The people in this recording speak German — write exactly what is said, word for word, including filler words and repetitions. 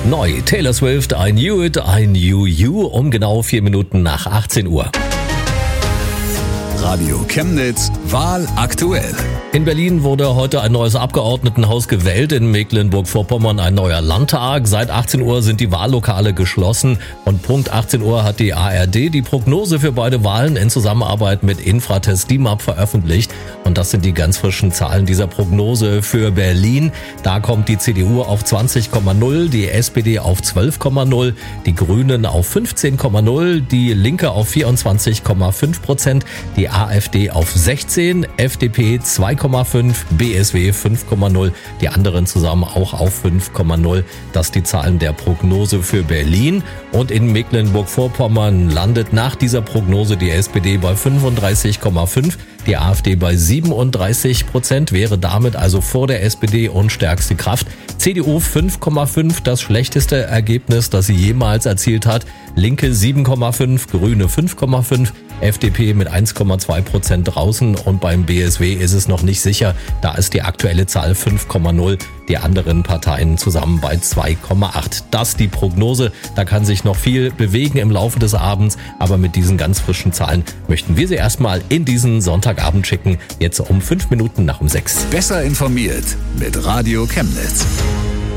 Neu, Taylor Swift, I Knew It, I Knew You, um genau vier Minuten nach achtzehn Uhr. Radio Chemnitz Wahl aktuell. In Berlin wurde heute ein neues Abgeordnetenhaus gewählt, in Mecklenburg-Vorpommern ein neuer Landtag. Seit achtzehn Uhr sind die Wahllokale geschlossen und Punkt achtzehn Uhr hat die A R D die Prognose für beide Wahlen in Zusammenarbeit mit Infratest D I M A P veröffentlicht. Und das sind die ganz frischen Zahlen dieser Prognose für Berlin. Da kommt die C D U auf zwanzig Komma null, die S P D auf zwölf Komma null, die Grünen auf fünfzehn Komma null, die Linke auf vierundzwanzig Komma fünf Prozent, die A F D auf sechzehn, F D P zwei Komma fünf, B S W fünf Komma null, die anderen zusammen auch auf fünf Komma null. Das die Zahlen der Prognose für Berlin. Und in Mecklenburg-Vorpommern landet nach dieser Prognose die S P D bei fünfunddreißig Komma fünf, die A F D bei siebenunddreißig Prozent, wäre damit also vor der S P D und stärkste Kraft. C D U fünf Komma fünf, das schlechteste Ergebnis, das sie jemals erzielt hat. Linke sieben Komma fünf, Grüne fünf Komma fünf, F D P mit eins Komma zwei Prozent draußen und beim B S W ist es noch nicht sicher. Da ist die aktuelle Zahl fünf Komma null, die anderen Parteien zusammen bei zwei Komma acht. Das die Prognose, da kann sich noch viel bewegen im Laufe des Abends, aber mit diesen ganz frischen Zahlen möchten wir sie erstmal in diesen Sonntagabend schicken, jetzt um fünf Minuten nach um sechs. Besser informiert mit Radio Chemnitz.